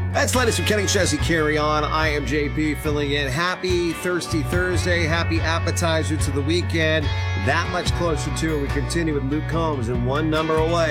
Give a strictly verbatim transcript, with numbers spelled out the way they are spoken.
That's latest from Kenny Chesney. Carry on. I am J P filling in. Happy Thirsty Thursday. Happy appetizer to the weekend. That much closer to it. We continue with Luke Combs and One Number Away.